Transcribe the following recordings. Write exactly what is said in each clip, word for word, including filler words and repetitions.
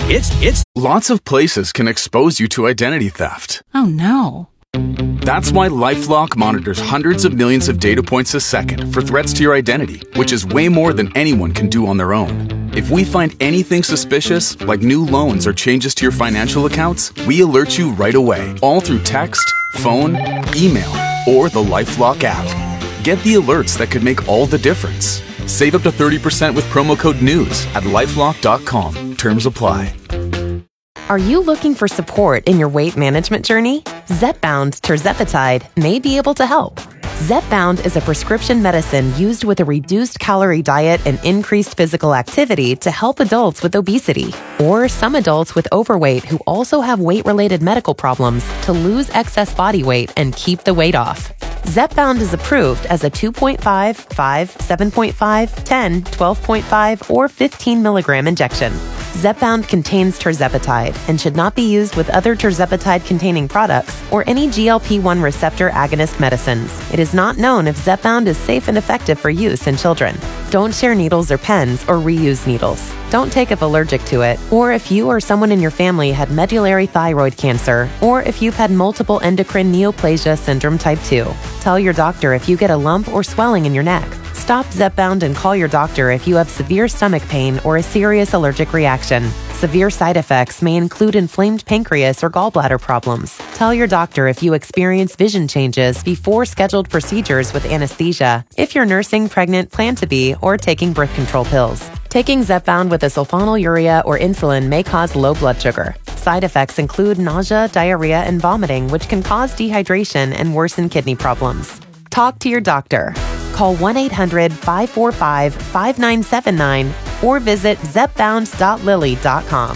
It's, it's... Lots of places can expose you to identity theft. Oh, no. That's why LifeLock monitors hundreds of millions of data points a second for threats to your identity, which is way more than anyone can do on their own. If we find anything suspicious, like new loans or changes to your financial accounts, we alert you right away, all through text, phone, email, or the LifeLock app. Get the alerts that could make all the difference. Save up to thirty percent with promo code NEWS at lifelock dot com. Terms apply. Are you looking for support in your weight management journey? Zepbound tirzepatide may be able to help. Zepbound is a prescription medicine used with a reduced calorie diet and increased physical activity to help adults with obesity or some adults with overweight who also have weight-related medical problems to lose excess body weight and keep the weight off. Zepbound is approved as a two point five, five, seven point five, ten, twelve point five, or fifteen milligram injection. Zepbound contains tirzepatide and should not be used with other tirzepatide-containing products or any G L P one receptor agonist medicines. It is not known if Zepbound is safe and effective for use in children. Don't share needles or pens or reuse needles. Don't take if allergic to it, or if you or someone in your family had medullary thyroid cancer, or if you've had multiple endocrine neoplasia syndrome type two. Tell your doctor if you get a lump or swelling in your neck. Stop Zepbound and call your doctor if you have severe stomach pain or a serious allergic reaction. Severe side effects may include inflamed pancreas or gallbladder problems. Tell your doctor if you experience vision changes before scheduled procedures with anesthesia, if you're nursing, pregnant, plan to be, or taking birth control pills. Taking Zepbound with a sulfonylurea or insulin may cause low blood sugar. Side effects include nausea, diarrhea, and vomiting, which can cause dehydration and worsen kidney problems. Talk to your doctor. Call one eight hundred, five four five, five nine seven nine or visit zepbound dot lilly dot com.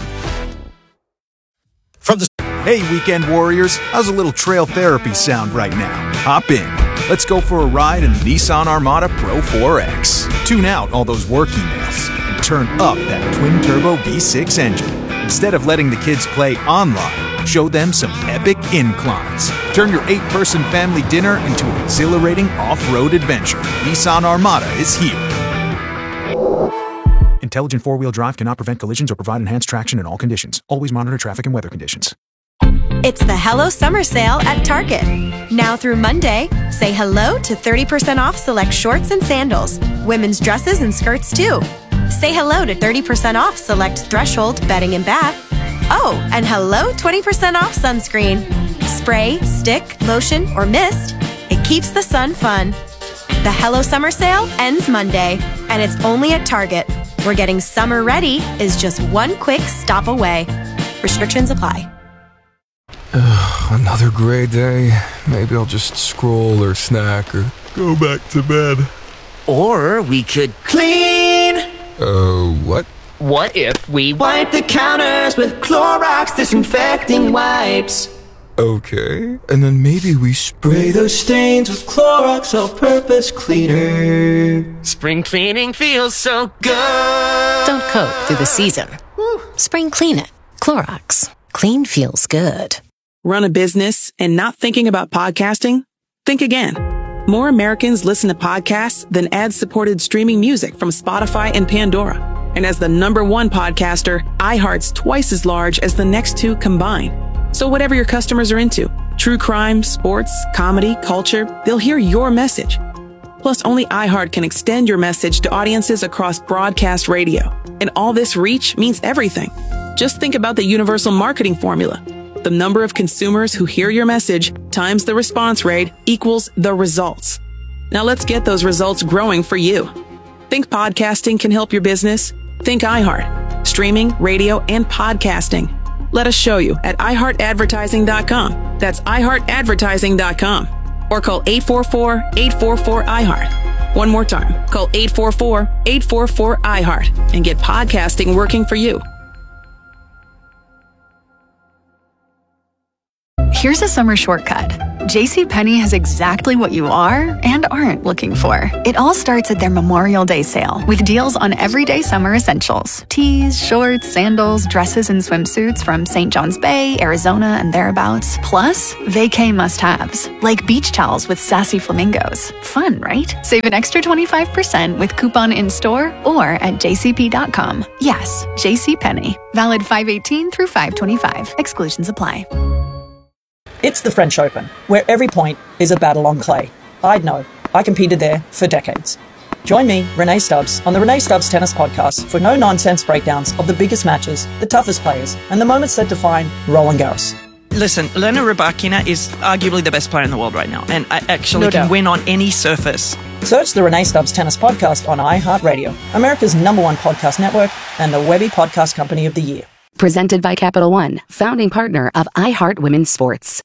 From the... Hey, weekend warriors, how's a little trail therapy sound right now? Hop in. Let's go for a ride in the Nissan Armada Pro four X. Tune out all those work emails and turn up that twin-turbo V six engine. Instead of letting the kids play online, show them some epic inclines. Turn your eight-person family dinner into an exhilarating off-road adventure. Nissan Armada is here. Intelligent four-wheel drive cannot prevent collisions or provide enhanced traction in all conditions. Always monitor traffic and weather conditions. It's the Hello Summer Sale at Target. Now through Monday, say hello to thirty percent off select shorts and sandals, women's dresses and skirts too. Say hello to thirty percent off select Threshold bedding and bath. Oh, and hello twenty percent off sunscreen. Spray, stick, lotion, or mist, it keeps the sun fun. The Hello Summer Sale ends Monday, and it's only at Target, where getting summer ready is just one quick stop away. Restrictions apply. Ugh, another gray day. Maybe I'll just scroll or snack or go back to bed. Or we could clean. Uh, what? What if we wipe the counters with Clorox disinfecting wipes? Okay, and then maybe we spray those stains with Clorox all-purpose cleaner. Spring cleaning feels so good. Don't cope through the season. Spring clean it. Clorox. Clean feels good. Run a business and not thinking about podcasting? Think again. More Americans listen to podcasts than ad-supported streaming music from Spotify and Pandora. And as the number one podcaster, iHeart's twice as large as the next two combined. So whatever your customers are into, true crime, sports, comedy, culture, they'll hear your message. Plus, only iHeart can extend your message to audiences across broadcast radio. And all this reach means everything. Just think about the universal marketing formula. The number of consumers who hear your message times the response rate equals the results. Now let's get those results growing for you. Think podcasting can help your business? Think iHeart. Streaming, radio, and podcasting. Let us show you at i heart advertising dot com. That's i heart advertising dot com. Or call eight four four, eight four four, I heart. One more time. Call eight four four, eight four four, I heart and get podcasting working for you. Here's a summer shortcut. JCPenney has exactly what you are and aren't looking for. It all starts at their Memorial Day sale with deals on everyday summer essentials. Tees, shorts, sandals, dresses, and swimsuits from Saint John's Bay, Arizona, and thereabouts. Plus, vacay must-haves, like beach towels with sassy flamingos. Fun, right? Save an extra twenty-five percent with coupon in-store or at j c p dot com. Yes, JCPenney. Valid five eighteen through five twenty-five. Exclusions apply. It's the French Open, where every point is a battle on clay. I'd know. I competed there for decades. Join me, Renee Stubbs, on the Renee Stubbs Tennis Podcast for no-nonsense breakdowns of the biggest matches, the toughest players, and the moments that define Roland Garros. Listen, Elena Rybakina is arguably the best player in the world right now, and I actually No can doubt. win on any surface. Search the Renee Stubbs Tennis Podcast on iHeartRadio, America's number one podcast network, and the Webby Podcast Company of the Year. Presented by Capital One, founding partner of iHeart Women's Sports.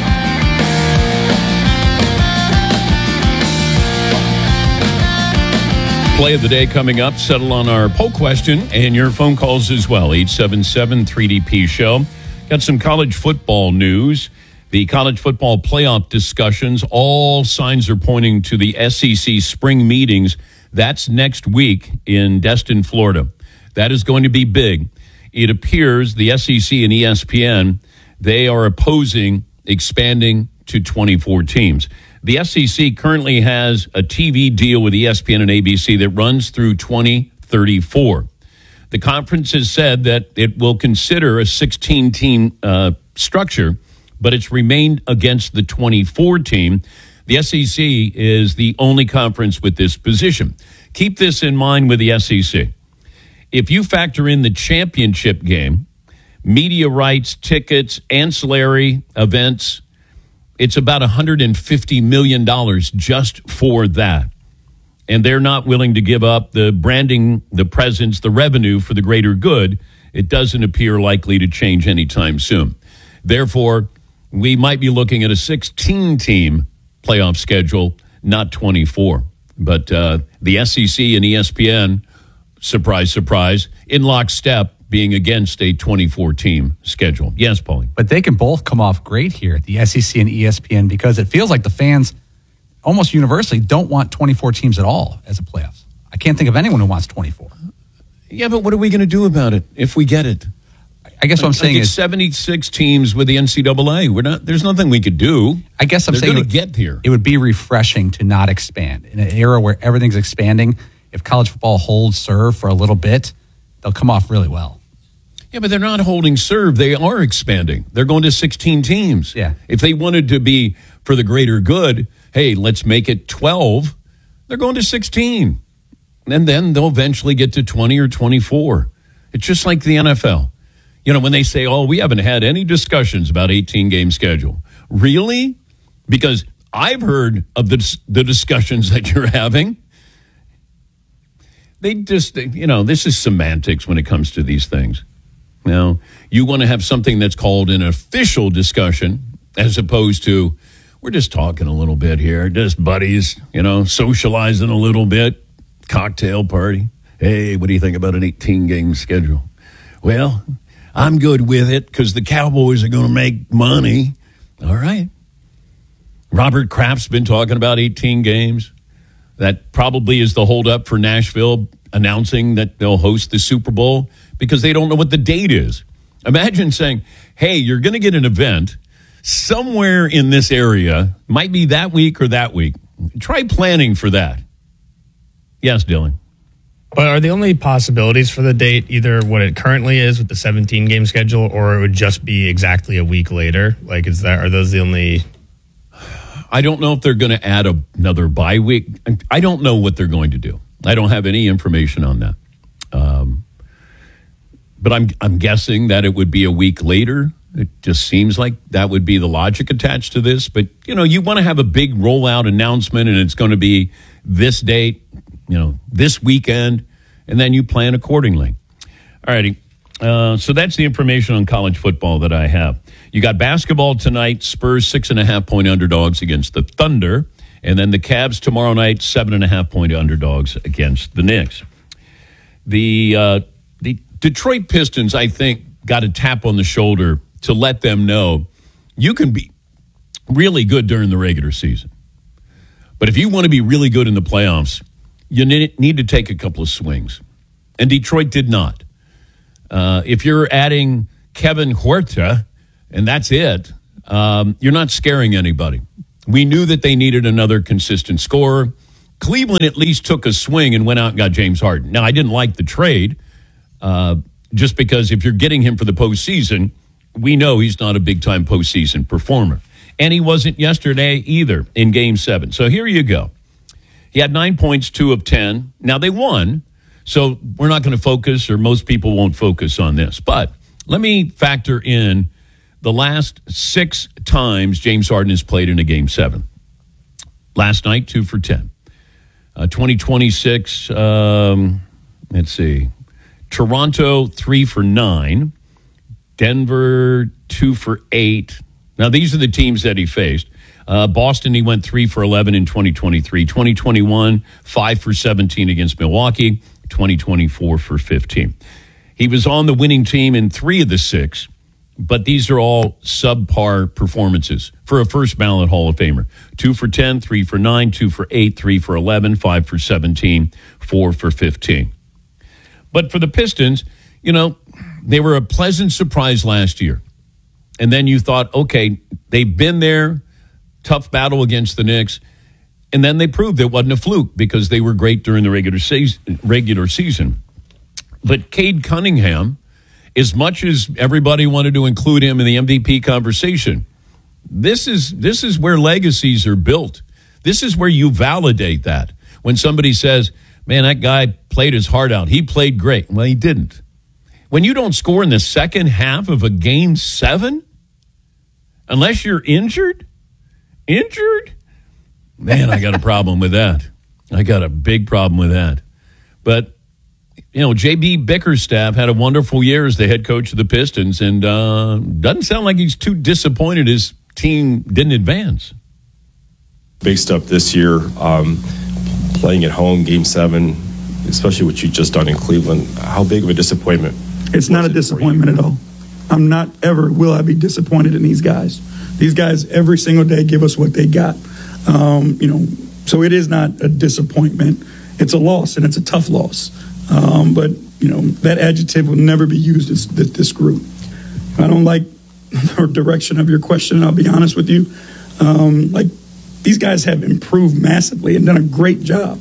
Play of the day coming up. Settle on our poll question and your phone calls as well. eight seven seven three D P show. Got some college football news. The college football playoff discussions. All signs are pointing to the S E C spring meetings. That's next week in Destin, Florida. That is going to be big. It appears the S E C and E S P N, they are opposing expanding to twenty-four teams. The S E C currently has a T V deal with E S P N and A B C that runs through twenty thirty-four. The conference has said that it will consider a sixteen-team uh, structure, but it's remained against the twenty-four team. The S E C is the only conference with this position. Keep this in mind with the S E C. If you factor in the championship game, media rights, tickets, ancillary events, it's about one hundred fifty million dollars just for that. And they're not willing to give up the branding, the presence, the revenue for the greater good. It doesn't appear likely to change anytime soon. Therefore, we might be looking at a sixteen-team playoff schedule, not twenty-four. But uh, the S E C and E S P N, surprise, surprise, in lockstep, being against a twenty-four team schedule. Yes, Paulie. But they can both come off great here, the S E C and E S P N, because it feels like the fans almost universally don't want twenty-four teams at all as a playoffs. I can't think of anyone who wants twenty-four. Yeah, but what are we going to do about it if we get it? I guess what I'm saying like it's is seventy-six teams with the N C double A. We're not. There's nothing we could do. I guess I'm They're saying going to get here. It would be refreshing to not expand in an era where everything's expanding. If college football holds serve for a little bit, they'll come off really well. Yeah, but they're not holding serve. They are expanding. They're going to sixteen teams. Yeah. If they wanted to be for the greater good, hey, let's make it twelve. They're going to sixteen. And then they'll eventually get to twenty or twenty-four. It's just like the N F L. You know, when they say, oh, we haven't had any discussions about eighteen-game schedule. Really? Because I've heard of the, the discussions that you're having. They just, you know, this is semantics when it comes to these things. Now, you want to have something that's called an official discussion as opposed to, we're just talking a little bit here, just buddies, you know, socializing a little bit, cocktail party. Hey, what do you think about an eighteen-game schedule? Well, I'm good with it because the Cowboys are going to make money. All right. Robert Kraft's been talking about eighteen games. That probably is the holdup for Nashville announcing that they'll host the Super Bowl because they don't know what the date is. Imagine saying, hey, you're going to get an event somewhere in this area, might be that week or that week. Try planning for that. Yes, Dylan. But are the only possibilities for the date either what it currently is with the seventeen-game schedule, or it would just be exactly a week later? Like, is that are those the only? I don't know if they're going to add a, another bye week. I don't know what they're going to do. I don't have any information on that. Um, but I'm I'm guessing that it would be a week later. It just seems like that would be the logic attached to this. But, you know, you want to have a big rollout announcement, and it's going to be this date, you know, this weekend, and then you plan accordingly. All righty. Uh, so that's the information on college football that I have. You got basketball tonight, Spurs six and a half point underdogs against the Thunder. And then the Cavs tomorrow night, seven and a half point underdogs against the Knicks. The, uh, the Detroit Pistons, I think, got a tap on the shoulder to let them know you can be really good during the regular season. But if you want to be really good in the playoffs, you need to take a couple of swings. And Detroit did not. Uh, if you're adding Kevin Huerta, and that's it, um, you're not scaring anybody. We knew that they needed another consistent scorer. Cleveland at least took a swing and went out and got James Harden. Now, I didn't like the trade, uh, just because if you're getting him for the postseason, we know he's not a big-time postseason performer. And he wasn't yesterday either in Game seven. So here you go. He had nine points, two of ten. Now, they won, so we're not going to focus, or most people won't focus on this. But let me factor in the last six times James Harden has played in a Game seven. Last night, two for ten. Uh, twenty twenty-six, um, let's see. Toronto, three for nine. Denver, two for eight. Now, these are the teams that he faced. Uh, Boston, he went three for eleven in twenty twenty-three. twenty twenty-one, five for seventeen against Milwaukee. twenty twenty-four for fifteen. He was on the winning team in three of the six, but these are all subpar performances for a first ballot Hall of Famer. Two for ten, three for nine, two for eight, three for eleven, five for seventeen, four for fifteen. But for the Pistons, you know, they were a pleasant surprise last year. And then you thought, okay, they've been there, tough battle against the Knicks, and then they proved it wasn't a fluke because they were great during the regular season. Regular season. But Cade Cunningham, as much as everybody wanted to include him in the M V P conversation, this is this is where legacies are built. This is where you validate that. When somebody says, man, that guy played his heart out. He played great. Well, he didn't. When you don't score in the second half of a game seven, unless you're injured, injured, man, I got a problem with that. I got a big problem with that. But, you know, J B Bickerstaff had a wonderful year as the head coach of the Pistons, and uh, doesn't sound like he's too disappointed his team didn't advance. Big step this year, um, playing at home, game seven, especially what you just done in Cleveland. How big of a disappointment? It's not a disappointment at all. I'm not ever will I be disappointed in these guys. These guys every single day give us what they got. Um, you know, so it is not a disappointment. It's a loss, and it's a tough loss. Um, but, you know, that adjective will never be used as this group. I don't like the direction of your question, I'll be honest with you. Um, like, these guys have improved massively and done a great job.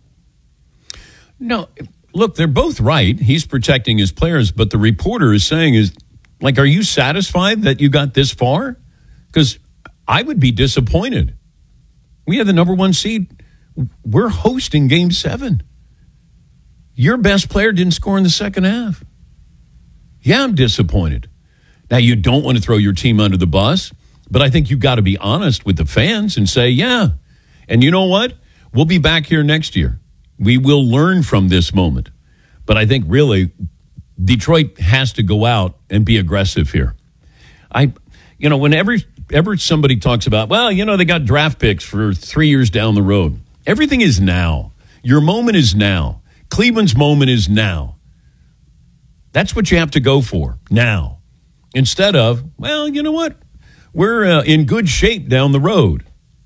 No, look, they're both right. He's protecting his players, but the reporter is saying is, like, are you satisfied that you got this far? Because I would be disappointed. We have the number one seed. We're hosting game seven. Your best player didn't score in the second half. Yeah, I'm disappointed. Now, you don't want to throw your team under the bus, but I think you've got to be honest with the fans and say, yeah. And you know what? We'll be back here next year. We will learn from this moment. But I think really Detroit has to go out and be aggressive here. I, you know, whenever ever somebody talks about, well, you know, they got draft picks for three years down the road. Everything is now. Your moment is now. Cleveland's moment is now. That's what you have to go for now. Instead of, well, you know what? We're uh, in good shape down the road.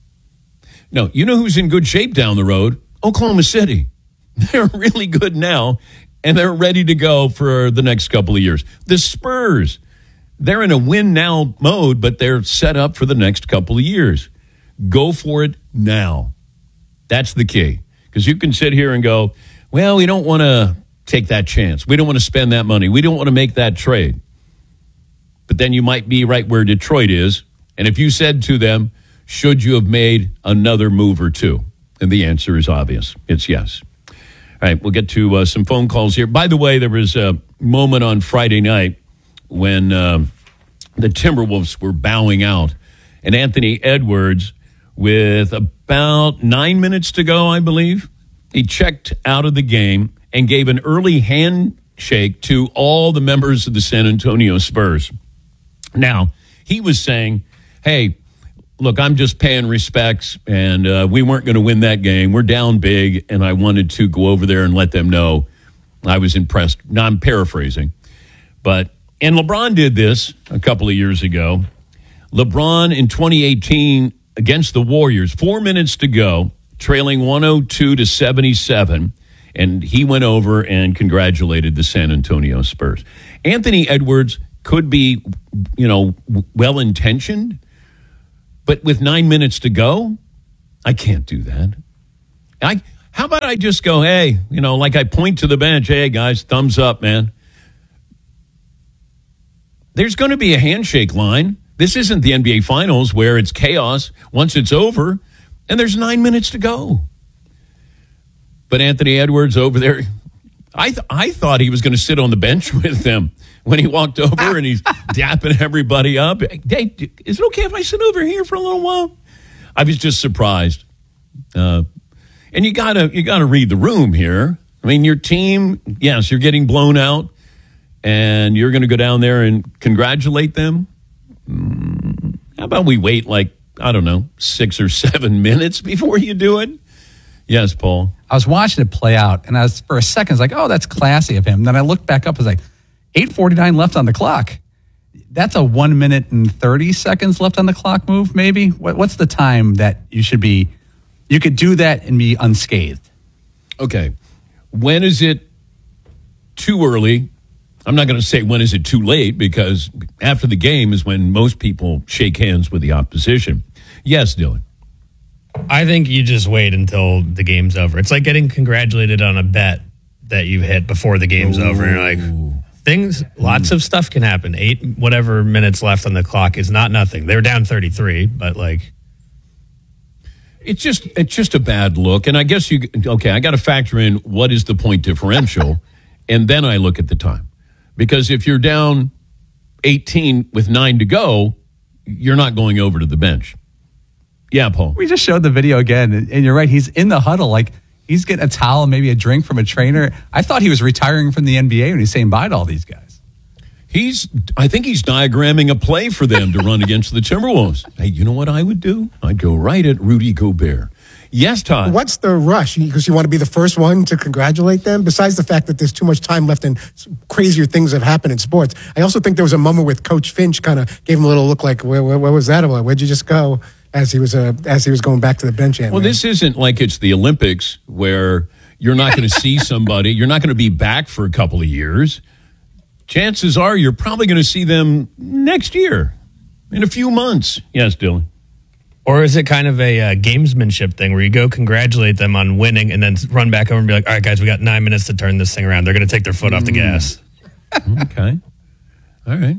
No, you know who's in good shape down the road? Oklahoma City. They're really good now, and they're ready to go for the next couple of years. The Spurs, they're in a win-now mode, but they're set up for the next couple of years. Go for it now. That's the key. Because you can sit here and go, well, we don't want to take that chance. We don't want to spend that money. We don't want to make that trade. But then you might be right where Detroit is. And if you said to them, should you have made another move or two? And the answer is obvious. It's yes. All right, we'll get to uh, some phone calls here. By the way, there was a moment on Friday night when uh, the Timberwolves were bowing out. And Anthony Edwards, with about nine minutes to go, I believe, he checked out of the game and gave an early handshake to all the members of the San Antonio Spurs. Now, he was saying, hey, look, I'm just paying respects, and uh, we weren't going to win that game. We're down big, and I wanted to go over there and let them know I was impressed. Now, I'm paraphrasing. But, and LeBron did this a couple of years ago. LeBron in twenty eighteen against the Warriors, four minutes to go, trailing one oh two to seventy-seven, and he went over and congratulated the San Antonio Spurs. Anthony Edwards could be, you know, well-intentioned, but with nine minutes to go, I can't do that. I how about I just go, hey, you know, like I point to the bench, hey, guys, thumbs up, man. There's going to be a handshake line. This isn't the N B A Finals where it's chaos once it's over, and there's nine minutes to go. But Anthony Edwards over there, I th- I thought he was going to sit on the bench with them when he walked over and he's dapping everybody up. Hey, is it okay if I sit over here for a little while? I was just surprised. Uh, and you gotta you gotta read the room here. I mean, your team, yes, you're getting blown out, and you're going to go down there and congratulate them. Mm, how about we wait like, I don't know, six or seven minutes before you do it? Yes, Paul. I was watching it play out, and I was for a second, I was like, oh, that's classy of him. Then I looked back up, I was like, eight forty-nine left on the clock. That's a one minute and thirty seconds left on the clock move, maybe? What, what's the time that you should be, you could do that and be unscathed? Okay. When is it too early? I'm not going to say when is it too late, because after the game is when most people shake hands with the opposition. Yes, Dylan. I think you just wait until the game's over. It's like getting congratulated on a bet that you hit before the game's Ooh. over. And you're like, things, lots of stuff can happen. Eight, whatever minutes left on the clock is not nothing. They're down thirty-three, but like. It's just, it's just a bad look. And I guess you, okay, I got to factor in what is the point differential. And then I look at the time. Because if you're down eighteen with nine to go, you're not going over to the bench. Yeah, Paul. We just showed the video again, and you're right. He's in the huddle, like he's getting a towel, maybe a drink from a trainer. I thought he was retiring from the N B A when he's saying bye to all these guys. He's, I think he's diagramming a play for them to run against the Timberwolves. Hey, you know what I would do? I'd go right at Rudy Gobert. Yes, Todd. What's the rush? Because you want to be the first one to congratulate them? Besides the fact that there's too much time left and crazier things have happened in sports. I also think there was a moment with Coach Finch kind of gave him a little look like, where, where, where was that about? Where'd you just go? As he was uh, as he was going back to the bench. Well, this isn't like it's the Olympics where you're not going to see somebody. You're not going to be back for a couple of years. Chances are you're probably going to see them next year, in a few months. Yes, Dylan. Or is it kind of a uh, gamesmanship thing where you go congratulate them on winning and then run back over and be like, all right, guys, we got nine minutes to turn this thing around. They're going to take their foot mm. off the gas. Okay. All right.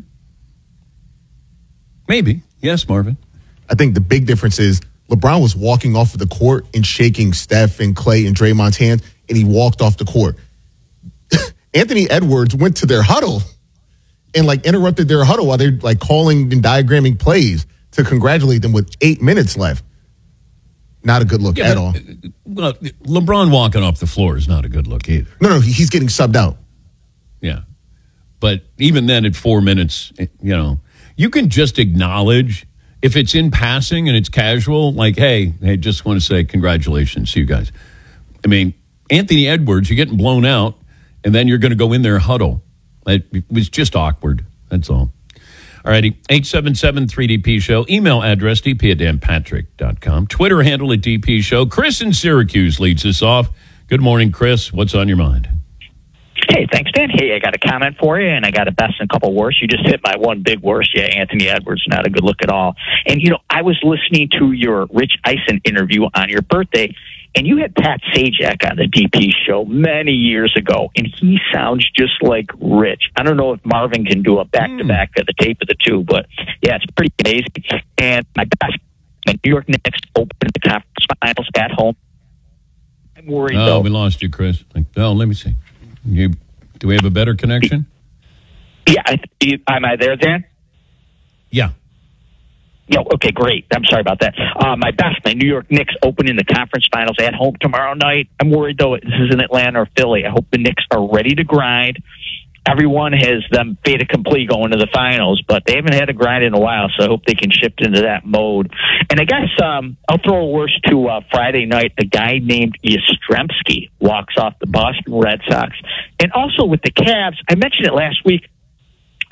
Maybe. Yes, Marvin. I think the big difference is LeBron was walking off of the court and shaking Steph and Clay and Draymond's hands, and he walked off the court. Anthony Edwards went to their huddle and, like, interrupted their huddle while they're, like, calling and diagramming plays to congratulate them with eight minutes left. Not a good look yeah, at all. Well, LeBron walking off the floor is not a good look either. No, no, he's getting subbed out. Yeah. But even then at four minutes, you know, you can just acknowledge if it's in passing and it's casual, like, hey, I just want to say congratulations to you guys. I mean, Anthony Edwards, you're getting blown out, and then you're going to go in there huddle. It was just awkward. That's all. All righty, eight seven seven three D P show. Email address, d p at dan patrick dot com. Twitter handle at D P show. Chris in Syracuse leads us off. Good morning, Chris. What's on your mind? Hey, thanks, Dan. Hey, I got a comment for you, and I got a best and a couple worst. You just hit my one big worst. Yeah, Anthony Edwards, not a good look at all. And, you know, I was listening to your Rich Eisen interview on your birthday, and you had Pat Sajak on the D P show many years ago, and he sounds just like Rich. I don't know if Marvin can do a back-to-back of the tape of the two, but, yeah, it's pretty amazing. And my best, my New York Knicks opened the conference finals at home. I'm worried, oh, though. we lost you, Chris. Oh, let me see. You, do we have a better connection? Yeah, I, am I there, Dan? Yeah. No, okay, great. I'm sorry about that. Uh, my best, my New York Knicks open in the conference finals at home tomorrow night. I'm worried, though, this is in Atlanta or Philly. I hope the Knicks are ready to grind. Everyone has them fait accompli going to the finals, but they haven't had a grind in a while, so I hope they can shift into that mode. And I guess um, I'll throw a worst to uh, Friday night. A guy named Yastrzemski walks off the Boston Red Sox. And also with the Cavs, I mentioned it last week,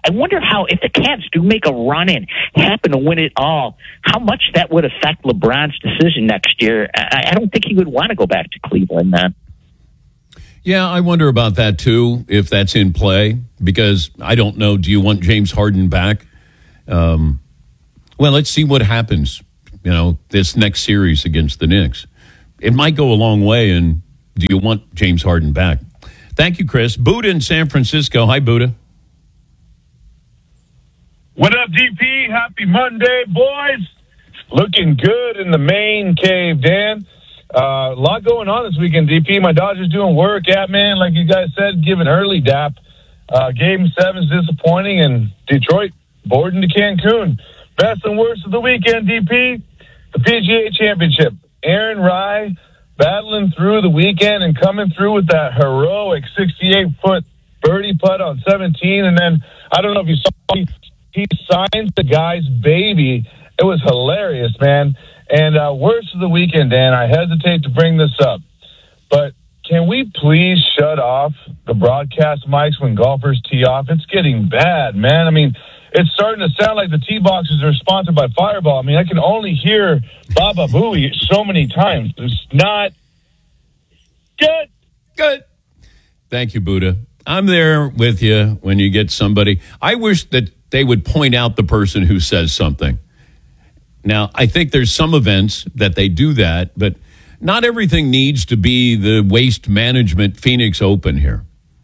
I wonder how, if the Cavs do make a run and happen to win it all, how much that would affect LeBron's decision next year. I, I don't think he would want to go back to Cleveland then. Yeah, I wonder about that too, if that's in play, because I don't know. Do you want James Harden back? Um, well, let's see what happens, you know, this next series against the Knicks. It might go a long way, and do you want James Harden back? Thank you, Chris. Buddha in San Francisco. Hi, Buddha. What up, D P? Happy Monday, boys. Looking good in the main cave, Dan. Uh, a lot going on this weekend, D P. My Dodgers doing work. Yeah, man, like you guys said, give an early dap. Uh, game seven's disappointing, and Detroit boarding to Cancun. Best and worst of the weekend, D P. The P G A Championship. Aaron Rai battling through the weekend and coming through with that heroic sixty-eight foot birdie putt on seventeen. And then, I don't know if you saw, he, he signs the guy's baby. It was hilarious, man. And uh, worst of the weekend, Dan, I hesitate to bring this up, but can we please shut off the broadcast mics when golfers tee off? It's getting bad, man. I mean, it's starting to sound like the tee boxes are sponsored by Fireball. I mean, I can only hear Baba Booey so many times. It's not good. Good. Thank you, Buddha. I'm there with you when you get somebody. I wish that they would point out the person who says something. Now, I think there's some events that they do that, but not everything needs to be the Waste Management Phoenix Open here.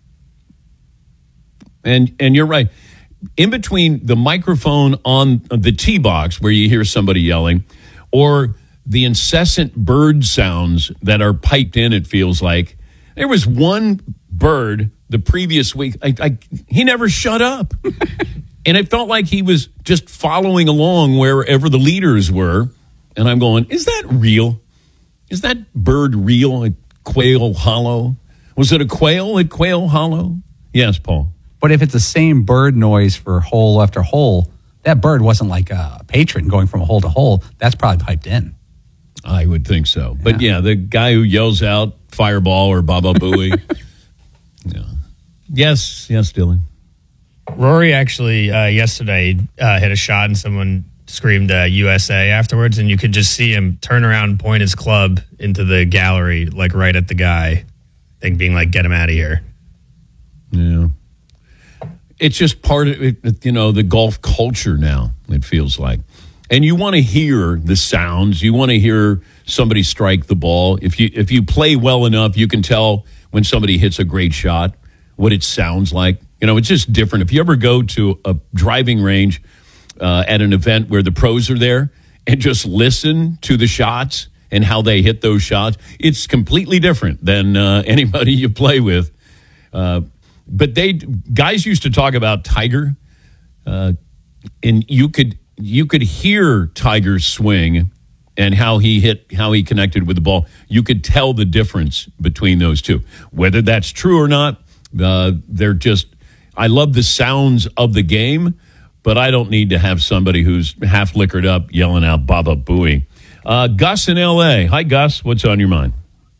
And and you're right. In between the microphone on the tee box where you hear somebody yelling, or the incessant bird sounds that are piped in, it feels like. There was one bird the previous week. I, I, he never shut up. And it felt like he was just following along wherever the leaders were. And I'm going, is that real? Is that bird real at Quail Hollow? Was it a quail at Quail Hollow? Yes, Paul. But if it's the same bird noise for hole after hole, that bird wasn't like a patron going from hole to hole. That's probably piped in. I would think so. But yeah, the guy who yells out Fireball or Baba Booey. yeah. Yes, yes, Dylan. Rory actually uh, yesterday uh, hit a shot and someone screamed uh, U S A afterwards, and you could just see him turn around and point his club into the gallery, like right at the guy, I think being like, get him out of here. Yeah. It's just part of it, you know, the golf culture now, it feels like. And you want to hear the sounds. You want to hear somebody strike the ball. If you if you play well enough, you can tell when somebody hits a great shot, what it sounds like. You know, it's just different. If you ever go to a driving range uh, at an event where the pros are there and just listen to the shots and how they hit those shots, it's completely different than uh, anybody you play with. Uh, but they guys used to talk about Tiger, uh, and you could you could hear Tiger's swing and how he hit, how he connected with the ball. You could tell the difference between those two. Whether that's true or not, uh, they're just. I love the sounds of the game, but I don't need to have somebody who's half liquored up yelling out Baba Booey. Uh, Gus in L A. Hi, Gus. What's on your mind?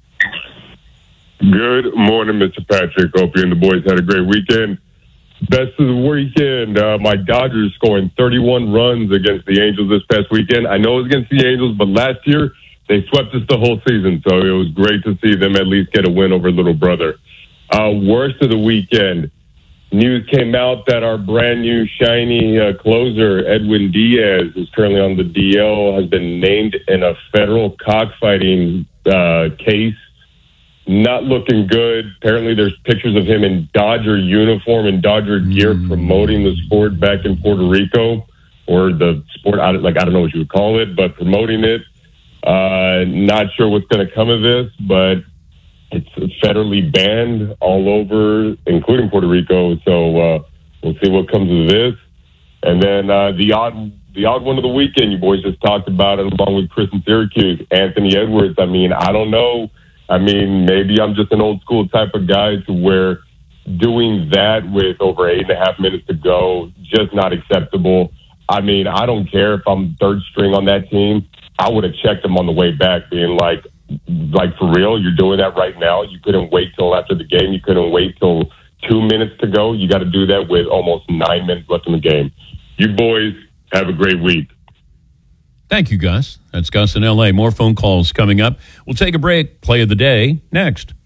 Good morning, Mister Patrick. Hope you and the boys had a great weekend. Best of the weekend. Uh, my Dodgers scoring thirty-one runs against the Angels this past weekend. I know it was against the Angels, but last year they swept us the whole season, so it was great to see them at least get a win over little brother. Uh, worst of the weekend. News came out that our brand new shiny uh, closer, Edwin Diaz, who's currently on the D L, has been named in a federal cockfighting uh, case. Not looking good. Apparently there's pictures of him in Dodger uniform and Dodger gear mm. promoting the sport back in Puerto Rico, or the sport, I, like I don't know what you would call it, but promoting it. Uh, not sure what's going to come of this, but it's federally banned all over, including Puerto Rico. So uh, we'll see what comes of this. And then uh, the odd, the odd one of the weekend, you boys just talked about it, along with Chris in Syracuse, Anthony Edwards. I mean, I don't know. I mean, maybe I'm just an old school type of guy to where doing that with over eight and a half minutes to go, just not acceptable. I mean, I don't care if I'm third string on that team. I would have checked him on the way back, being like, like for real, you're doing that right now. You couldn't wait till after the game. You couldn't wait till two minutes to go. You got to do that with almost nine minutes left in the game. You boys have a great week. Thank you, Gus. That's Gus in L A. More phone calls coming up. We'll take a break. Play of the day next.